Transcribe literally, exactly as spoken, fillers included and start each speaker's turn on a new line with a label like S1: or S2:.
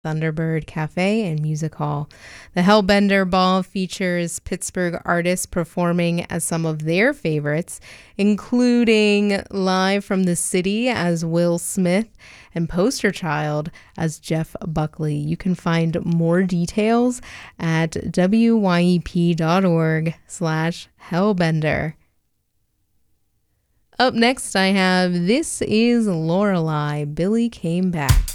S1: Thunderbird Cafe and Music Hall. The Hellbender Ball features Pittsburgh artists performing as some of their favorites, including Live from the City as Will Smith and Poster Child as Jeff Buckley. You can find more details at wyep.org slash hellbender. Up next, I have This Is Lorelei, Billy Came Back.